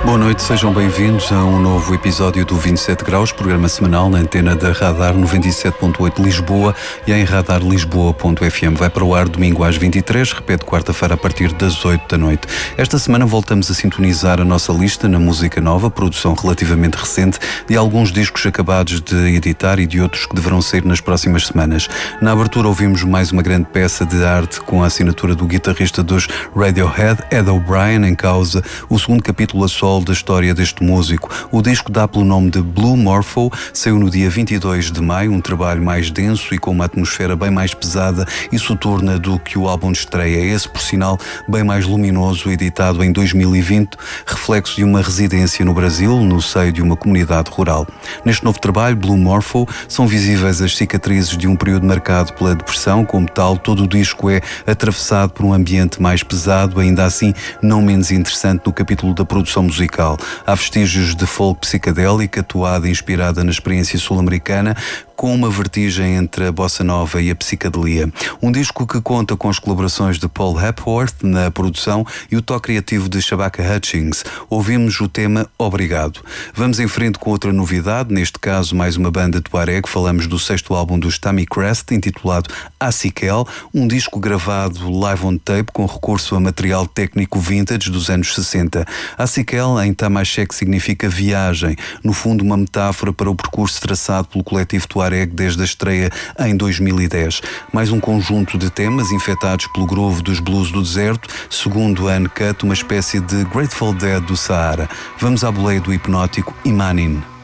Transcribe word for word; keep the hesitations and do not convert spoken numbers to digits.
Boa noite, sejam bem-vindos a um novo episódio do vinte e sete graus, programa semanal na antena da Radar noventa e sete ponto oito Lisboa e em radar lisboa ponto f m. Vai para o ar domingo às vinte e três, repete quarta-feira a partir das oito da noite. Esta semana voltamos a sintonizar a nossa lista na música nova, produção relativamente recente, de alguns discos acabados de editar e de outros que deverão sair nas próximas semanas. Na abertura ouvimos mais uma grande peça de arte com a assinatura do guitarrista dos Radiohead, Ed O'Brien, em causa o segundo capítulo a solo da história deste músico. O disco dá pelo nome de Blue Morpho, saiu no dia vinte e dois de maio, um trabalho mais denso e com uma atmosfera bem mais pesada e soturna do que o álbum de estreia. Esse, por sinal, bem mais luminoso, editado em dois mil e vinte, reflexo de uma residência no Brasil, no seio de uma comunidade rural. Neste novo trabalho, Blue Morpho, são visíveis as cicatrizes de um período marcado pela depressão. Como tal, todo o disco é atravessado por um ambiente mais pesado, ainda assim não menos interessante no capítulo da produção musical. Há vestígios de folk psicadélica, toada inspirada na experiência sul-americana, com uma vertigem entre a bossa nova e a psicadelia. Um disco que conta com as colaborações de Paul Hepworth na produção e o toque criativo de Shabaka Hutchings. Ouvimos o tema Obrigado. Vamos em frente com outra novidade, neste caso mais uma banda tuareg. Falamos do sexto álbum dos Tammy Crest, intitulado Asikel, um disco gravado live on tape com recurso a material técnico vintage dos anos sessenta. Asikel em Tamashek significa viagem, no fundo uma metáfora para o percurso traçado pelo coletivo tuareg desde a estreia em dois mil e dez. Mais um conjunto de temas infectados pelo groove dos blues do deserto, segundo a Uncut, uma espécie de Grateful Dead do Saara. Vamos à boleia do hipnótico Imanin.